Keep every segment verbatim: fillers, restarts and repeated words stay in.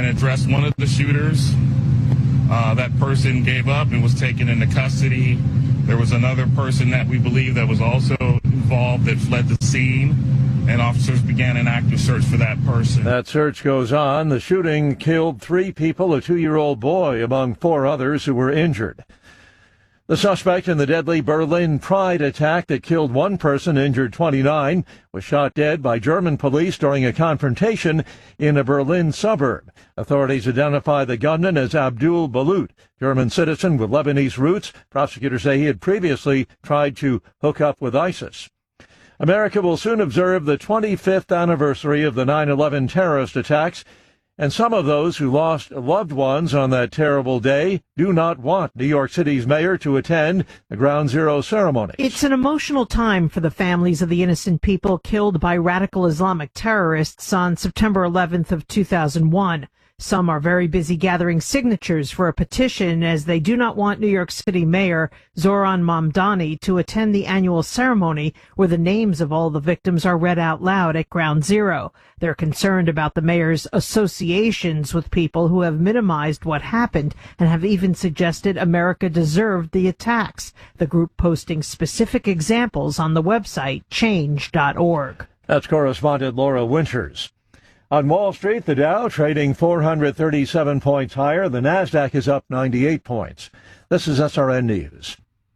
and addressed one of the shooters. Uh, that person gave up and was taken into custody. There was another person that we believe that was also involved that fled the scene, and officers began an active search for that person. That search goes on. The shooting killed three people, a two-year-old boy, among four others who were injured. The suspect in the deadly Berlin Pride attack that killed one person, injured twenty-nine, was shot dead by German police during a confrontation in a Berlin suburb. Authorities identify the gunman as Abdul Balut, German citizen with Lebanese roots. Prosecutors say he had previously tried to hook up with ISIS. America will soon observe the twenty-fifth anniversary of the nine eleven terrorist attacks, and some of those who lost loved ones on that terrible day do not want New York City's mayor to attend the Ground Zero ceremony. It's an emotional time for the families of the innocent people killed by radical Islamic terrorists on September eleventh of two thousand one. Some are very busy gathering signatures for a petition as they do not want New York City Mayor Zohran Mamdani to attend the annual ceremony where the names of all the victims are read out loud at Ground Zero. They're concerned about the mayor's associations with people who have minimized what happened and have even suggested America deserved the attacks. The group posting specific examples on the website change dot org. That's correspondent Laura Winters. On Wall Street, the Dow trading four hundred thirty-seven points higher. The Nasdaq is up ninety-eight points. This is S R N News.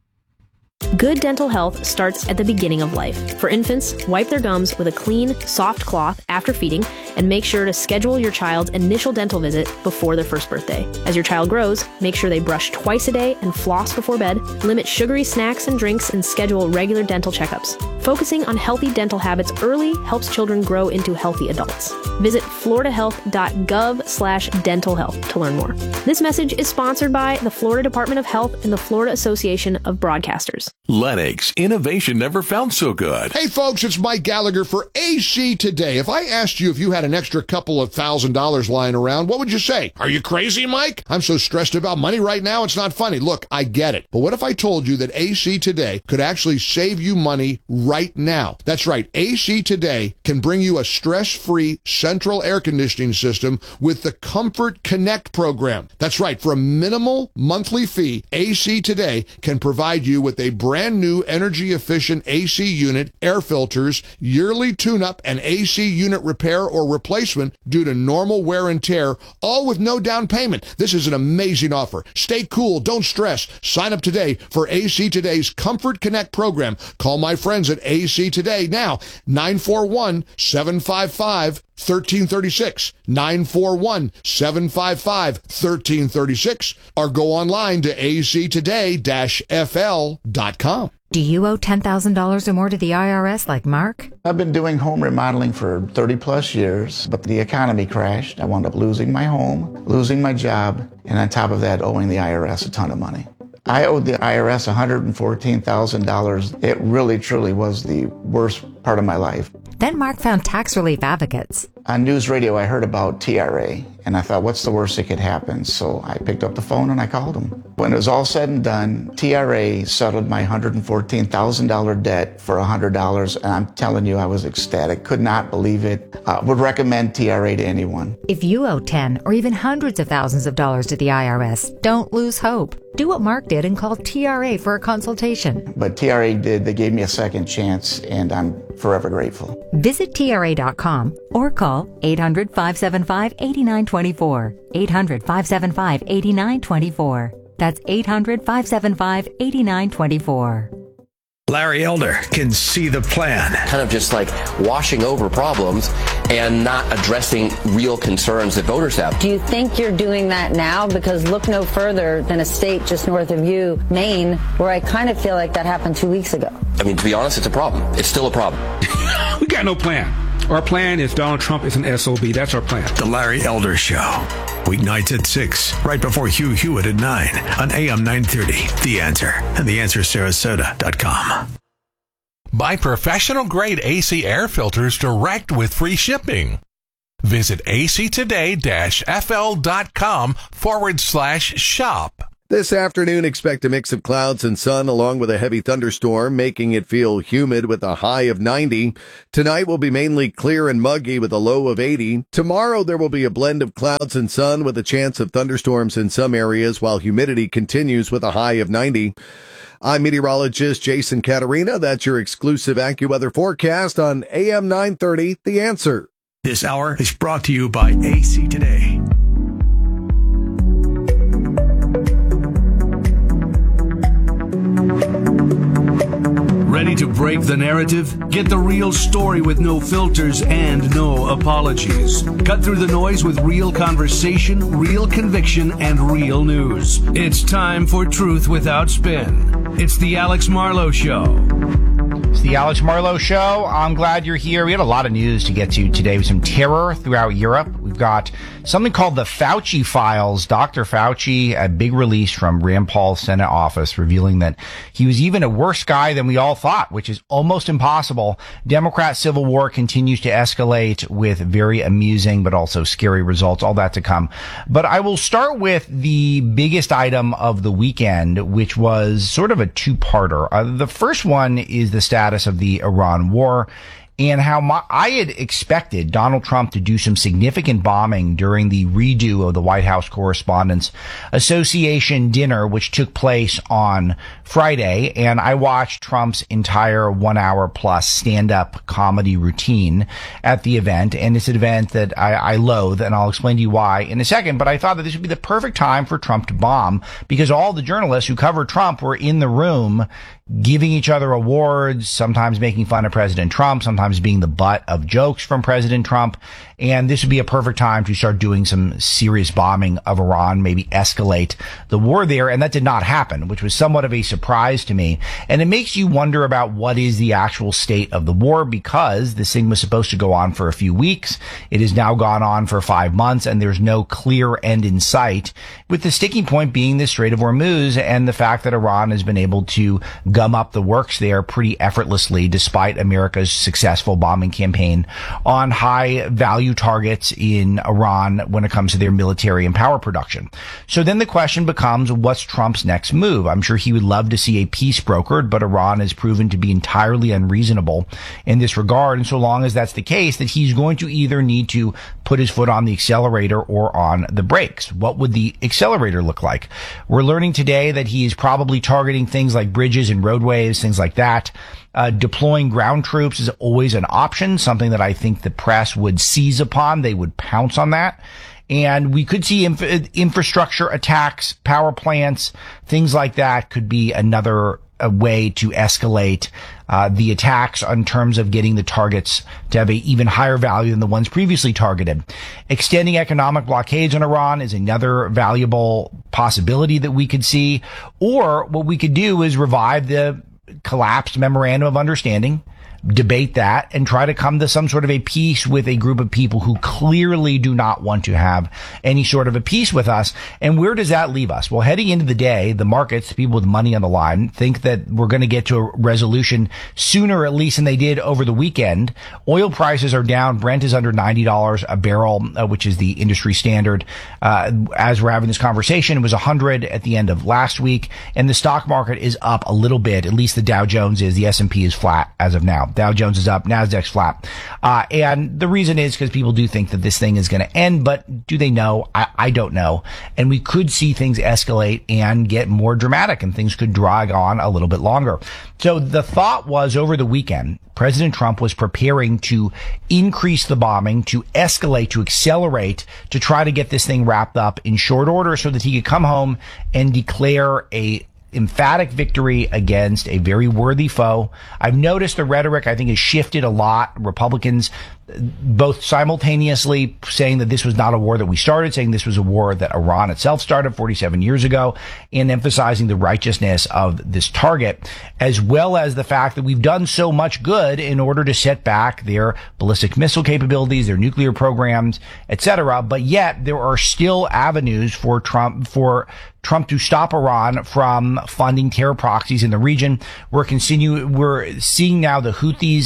Good dental health starts at the beginning of life. For infants, wipe their gums with a clean, soft cloth after feeding, and make sure to schedule your child's initial dental visit before their first birthday. As your child grows, make sure they brush twice a day and floss before bed, limit sugary snacks and drinks, and schedule regular dental checkups. Focusing on healthy dental habits early helps children grow into healthy adults. Visit floridahealth.gov slash dental health to learn more. This message is sponsored by the Florida Department of Health and the Florida Association of Broadcasters. Lennox, innovation never felt so good. Hey folks, it's Mike Gallagher for A C Today. If I asked you if you had an extra couple of thousand dollars lying around, what would you say? Are you crazy, Mike? I'm so stressed about money right now, it's not funny. Look, I get it. But what if I told you that A C Today could actually save you money right now? That's right. A C Today can bring you a stress-free central air conditioning system with the Comfort Connect program. That's right. For a minimal monthly fee, A C Today can provide you with a brand new energy-efficient A C unit, air filters, yearly tune-up, and A C unit repair or replacement due to normal wear and tear, all with no down payment. This is an amazing offer. Stay cool. Don't stress. Sign up today for A C Today's Comfort Connect program. Call my friends at A C Today now, nine four one, seven five five, one three three six, nine four one, seven five five, one three three six, or go online to a c today dash f l dot com. Do you owe ten thousand dollars or more to the I R S like Mark? I've been doing home remodeling for thirty plus years, but the economy crashed. I wound up losing my home, losing my job, and on top of that, owing the I R S a ton of money. I owed the I R S one hundred fourteen thousand dollars. It really, truly was the worst part of my life. Then Mark found Tax Relief Advocates. On news radio, I heard about T R A, and I thought, what's the worst that could happen? So I picked up the phone and I called them. When it was all said and done, T R A settled my one hundred fourteen thousand dollars debt for one hundred dollars, and I'm telling you, I was ecstatic. Could not believe it. Uh, would recommend T R A to anyone. If you owe ten or even hundreds of thousands of dollars to the I R S, don't lose hope. Do what Mark did and call T R A for a consultation. But T R A did. They gave me a second chance, and I'm forever grateful. Visit T R A dot com or call eight hundred, five seven five, eight nine two four. eight hundred, five seven five, eight nine two four. That's eight hundred, five seven five, eight nine two four. Larry Elder can see the plan. Kind of just like washing over problems and not addressing real concerns that voters have. Do you think you're doing that now? Because look no further than a state just north of you, Maine, where I kind of feel like that happened two weeks ago. I mean, to be honest, it's a problem. It's still a problem. We got no plan. Our plan is Donald Trump is an S O B. That's our plan. The Larry Elder Show. Weeknights at six, right before Hugh Hewitt at nine on A M nine thirty. The Answer and the answer sarasota dot com. Buy professional-grade A C air filters direct with free shipping. Visit A C today dash F L dot com forward slash shop. This afternoon, expect a mix of clouds and sun along with a heavy thunderstorm, making it feel humid with a high of ninety. Tonight will be mainly clear and muggy with a low of eighty. Tomorrow, there will be a blend of clouds and sun with a chance of thunderstorms in some areas, while humidity continues with a high of ninety. I'm meteorologist Jason Caterina. That's your exclusive AccuWeather forecast on A M nine thirty, The Answer. This hour is brought to you by A C Today. Ready to break the narrative? Get the real story with no filters and no apologies. Cut through the noise with real conversation, real conviction, and real news. It's time for Truth Without Spin. It's the Alex Marlowe Show. It's the Alex Marlowe Show. I'm glad you're here. We had a lot of news to get to today with some terror throughout Europe. We've got something called the Fauci Files. Doctor Fauci, a big release from Rand Paul's Senate office revealing that he was even a worse guy than we all thought, which is almost impossible. Democrat civil war continues to escalate with very amusing but also scary results. All that to come. But I will start with the biggest item of the weekend, which was sort of a two-parter. Uh, the first one is the status of the Iran war, and how my, I had expected Donald Trump to do some significant bombing during the redo of the White House Correspondents Association dinner, which took place on Friday. And I watched Trump's entire one hour plus stand-up comedy routine at the event. And it's an event that I, I loathe, and I'll explain to you why in a second. But I thought that this would be the perfect time for Trump to bomb, because all the journalists who covered Trump were in the room giving each other awards, sometimes making fun of President Trump, sometimes being the butt of jokes from President Trump. And this would be a perfect time to start doing some serious bombing of Iran, maybe escalate the war there. And that did not happen, which was somewhat of a surprise to me. And it makes you wonder about what is the actual state of the war, because this thing was supposed to go on for a few weeks. It has now gone on for five months, and there's no clear end in sight, with the sticking point being the Strait of Hormuz and the fact that Iran has been able to gum up the works there pretty effortlessly, despite America's successful bombing campaign on high value targets in Iran when it comes to their military and power production. So then the question becomes, what's Trump's next move? I'm sure he would love to see a peace brokered, but Iran has proven to be entirely unreasonable in this regard. And so long as that's the case, that he's going to either need to put his foot on the accelerator or on the brakes. What would the accelerator look like? We're learning today that he is probably targeting things like bridges and roadways, things like that. Uh, deploying ground troops is always an option, something that I think the press would seize upon. They would pounce on that. And we could see inf- infrastructure attacks, power plants, things like that could be another a way to escalate uh, the attacks in terms of getting the targets to have an even higher value than the ones previously targeted. Extending economic blockades on Iran is another valuable possibility that we could see. Or what we could do is revive the collapsed memorandum of understanding, debate that, and try to come to some sort of a peace with a group of people who clearly do not want to have any sort of a peace with us. And where does that leave us? Well, heading into the day, the markets, people with money on the line, think that we're going to get to a resolution sooner, at least, than they did over the weekend. Oil prices are down. Brent is under ninety dollars a barrel, uh, which is the industry standard. Uh, as we're having this conversation, it was one hundred at the end of last week. And the stock market is up a little bit. At least the Dow Jones is. The S and P is flat as of now. Dow Jones is up, Nasdaq's flat. Uh, and the reason is because people do think that this thing is going to end, but do they know? I, I don't know. And we could see things escalate and get more dramatic, and things could drag on a little bit longer. So the thought was, over the weekend, President Trump was preparing to increase the bombing, to escalate, to accelerate, to try to get this thing wrapped up in short order so that he could come home and declare a emphatic victory against a very worthy foe. I've noticed the rhetoric, I think, has shifted a lot. Republicans both simultaneously saying that this was not a war that we started, saying this was a war that Iran itself started forty-seven years ago, and emphasizing the righteousness of this target, as well as the fact that we've done so much good in order to set back their ballistic missile capabilities, their nuclear programs, et cetera. But yet there are still avenues for Trump, for Trump to stop Iran from funding terror proxies in the region. We're continue, we're seeing now the Houthis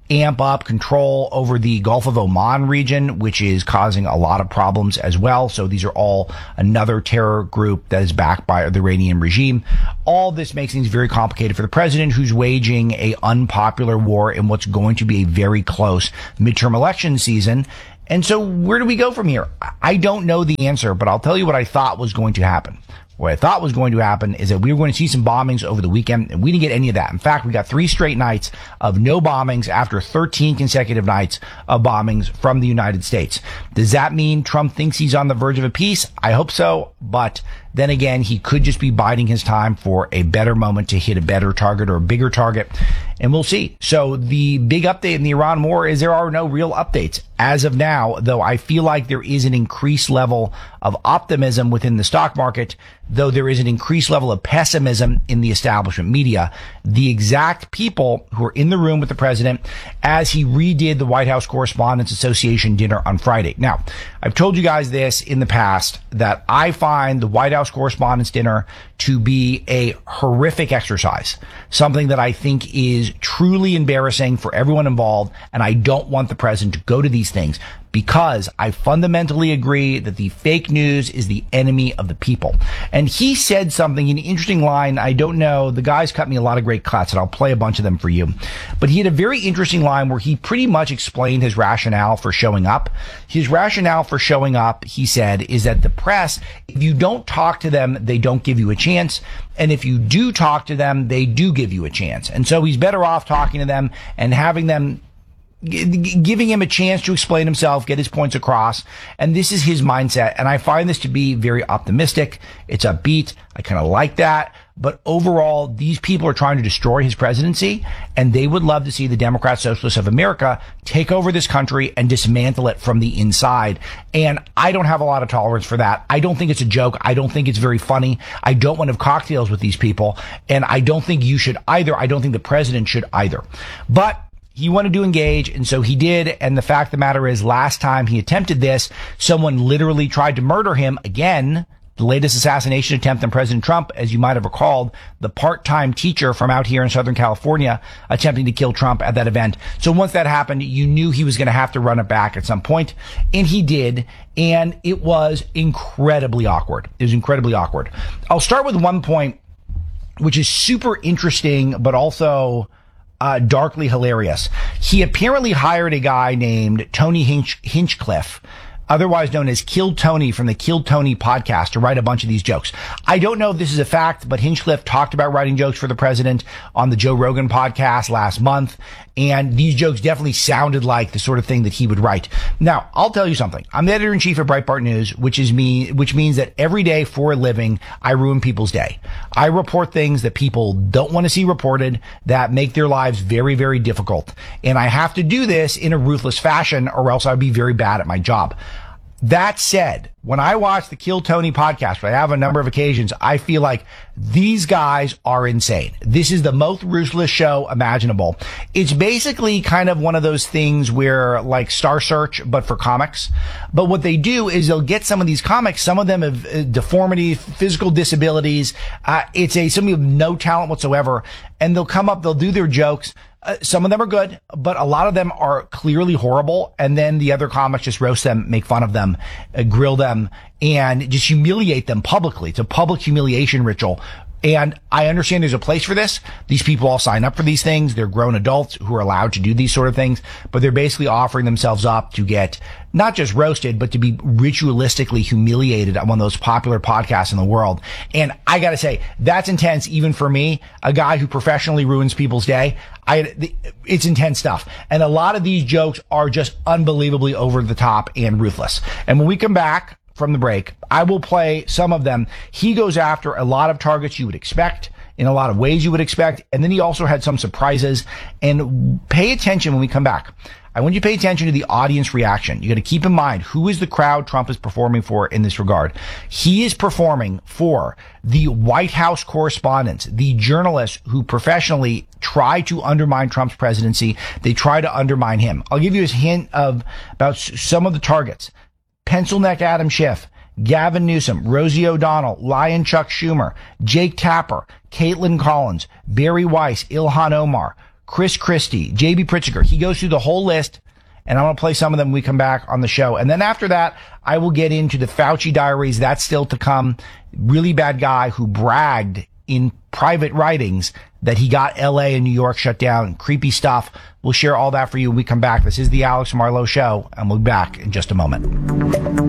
amp up control over the Gulf of Oman region, which is causing a lot of problems as well. So these are all another terror group that is backed by the Iranian regime. All this makes things very complicated for the president, who's waging a unpopular war in what's going to be a very close midterm election season. And so where do we go from here? I don't know the answer, but I'll tell you what I thought was going to happen. What I thought was going to happen is that we were going to see some bombings over the weekend, and we didn't get any of that. In fact, we got three straight nights of no bombings after thirteen consecutive nights of bombings from the United States. Does that mean Trump thinks he's on the verge of a peace? I hope so, but then again, he could just be biding his time for a better moment to hit a better target or a bigger target, and we'll see. So the big update in the Iran war is there are no real updates as of now, though I feel like there is an increased level of optimism within the stock market, though there is an increased level of pessimism in the establishment media. The exact people who are in the room with the president as he redid the White House Correspondents Association dinner on Friday. Now, I've told you guys this in the past, that I find the White House Correspondents' Dinner to be a horrific exercise, something that I think is truly embarrassing for everyone involved, and I don't want the president to go to these things, because I fundamentally agree that the fake news is the enemy of the people. And he said something, an interesting line. I don't know. The guy's cut me a lot of great cuts, and I'll play a bunch of them for you. But he had a very interesting line where he pretty much explained his rationale for showing up. His rationale for showing up, he said, is that the press, if you don't talk to them, they don't give you a chance. And if you do talk to them, they do give you a chance. And so he's better off talking to them and having them giving him a chance to explain himself, get his points across. And this is his mindset. And I find this to be very optimistic. It's upbeat. I kind of like that. But overall, these people are trying to destroy his presidency, and they would love to see the Democrat Socialists of America take over this country and dismantle it from the inside. And I don't have a lot of tolerance for that. I don't think it's a joke. I don't think it's very funny. I don't want to have cocktails with these people. And I don't think you should either. I don't think the president should either. But he wanted to engage, and so he did. And the fact of the matter is, last time he attempted this, someone literally tried to murder him again. The latest assassination attempt on President Trump, as you might have recalled, the part-time teacher from out here in Southern California attempting to kill Trump at that event. So once that happened, you knew he was going to have to run it back at some point, and he did. And it was incredibly awkward. It was incredibly awkward. I'll start with one point, which is super interesting, but also Uh, darkly hilarious. He apparently hired a guy named Tony Hinch- Hinchcliffe, otherwise known as Kill Tony from the Kill Tony podcast, to write a bunch of these jokes. I don't know if this is a fact, but Hinchcliffe talked about writing jokes for the president on the Joe Rogan podcast last month, and these jokes definitely sounded like the sort of thing that he would write. Now, I'll tell you something. I'm the editor-in-chief of Breitbart News, which is me, which means that every day for a living, I ruin people's day. I report things that people don't want to see reported, that make their lives very, very difficult. And I have to do this in a ruthless fashion, or else I'd be very bad at my job. That said, when I watch the Kill Tony podcast, which I have a number of occasions, I feel like these guys are insane. This is the most ruthless show imaginable. It's basically kind of one of those things where, like Star Search, but for comics. But what they do is they'll get some of these comics, some of them have uh, deformities, physical disabilities. Uh, it's a, some of them have no talent whatsoever. And they'll come up, they'll do their jokes. Uh, some of them are good, but a lot of them are clearly horrible. And then the other comics just roast them, make fun of them, uh, grill them, and just humiliate them publicly. It's a public humiliation ritual. And I understand there's a place for this. These people all sign up for these things. They're grown adults who are allowed to do these sort of things, but they're basically offering themselves up to get not just roasted, but to be ritualistically humiliated on one of those popular podcasts in the world. And I gotta say, that's intense even for me, a guy who professionally ruins people's day. I, it's intense stuff. And a lot of these jokes are just unbelievably over the top and ruthless. And when we come back from the break, I will play some of them. He goes after a lot of targets you would expect, in a lot of ways you would expect. And then he also had some surprises. And pay attention when we come back. I want you to pay attention to the audience reaction. You got to keep in mind, who is the crowd Trump is performing for in this regard? He is performing for the White House correspondents, the journalists who professionally try to undermine Trump's presidency. They try to undermine him. I'll give you a hint of about some of the targets. Pencil neck Adam Schiff, Gavin Newsom, Rosie O'Donnell, Lion Chuck Schumer, Jake Tapper, Caitlin Collins, Barry Weiss, Ilhan Omar, Chris Christie, J B Pritzker. He goes through the whole list, and I'm going to play some of them when we come back on the show. And then after that, I will get into the Fauci diaries. That's still to come. Really bad guy who bragged in private writings that he got L A and New York shut down. Creepy stuff. We'll share all that for you when we come back. This is the Alex Marlowe Show, and we'll be back in just a moment.